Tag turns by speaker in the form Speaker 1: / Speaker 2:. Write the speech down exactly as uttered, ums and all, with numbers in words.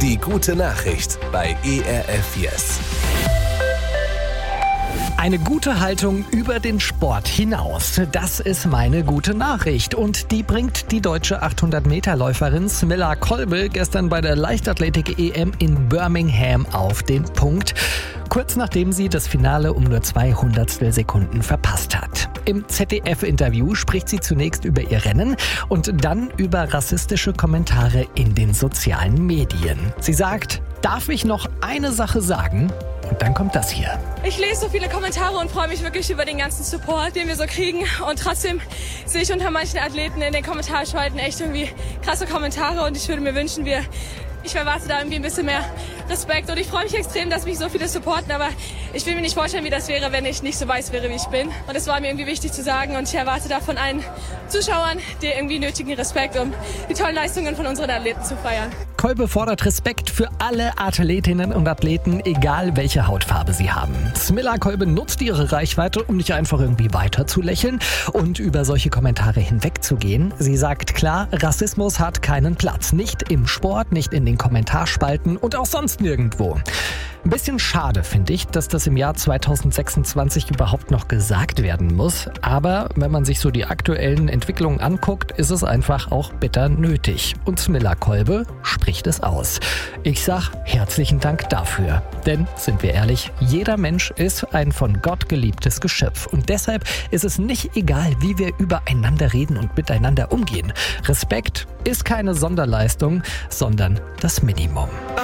Speaker 1: Die gute Nachricht bei E R F Yes.
Speaker 2: Eine gute Haltung über den Sport hinaus, das ist meine gute Nachricht. Und die bringt die deutsche achthundert-Meter-Läuferin Smilla Kolbe gestern bei der Leichtathletik-E M in Birmingham auf den Punkt. Kurz nachdem sie das Finale um nur zwei Hundertstel Sekunden verpasst hat. Im Z D F-Interview spricht sie zunächst über ihr Rennen und dann über rassistische Kommentare in den sozialen Medien. Sie sagt, darf ich noch eine Sache sagen? Und dann kommt das hier.
Speaker 3: Ich lese so viele Kommentare und freue mich wirklich über den ganzen Support, den wir so kriegen. Und trotzdem sehe ich unter manchen Athleten in den Kommentarspalten echt irgendwie krasse Kommentare. Und ich würde mir wünschen, wir, ich erwarte da irgendwie ein bisschen mehr Respekt. Und ich freue mich extrem, dass mich so viele supporten. Aber ich will mir nicht vorstellen, wie das wäre, wenn ich nicht so weiß wäre, wie ich bin. Und es war mir irgendwie wichtig zu sagen. Und ich erwarte da von allen Zuschauern den irgendwie nötigen Respekt, um die tollen Leistungen von unseren Athleten zu feiern.
Speaker 2: Kolbe fordert Respekt für alle Athletinnen und Athleten, egal welche Hautfarbe sie haben. Smilla Kolbe nutzt ihre Reichweite, um nicht einfach irgendwie weiter zu lächeln und über solche Kommentare hinwegzugehen. Sie sagt klar, Rassismus hat keinen Platz. Nicht im Sport, nicht in den Kommentarspalten und auch sonst nirgendwo. Ein bisschen schade finde ich, dass das im Jahr zweitausendsechsundzwanzig überhaupt noch gesagt werden muss. Aber wenn man sich so die aktuellen Entwicklungen anguckt, ist es einfach auch bitter nötig. Und Smilla Kolbe spricht es aus. Ich sag herzlichen Dank dafür. Denn, sind wir ehrlich, jeder Mensch ist ein von Gott geliebtes Geschöpf. Und deshalb ist es nicht egal, wie wir übereinander reden und miteinander umgehen. Respekt ist keine Sonderleistung, sondern das Minimum.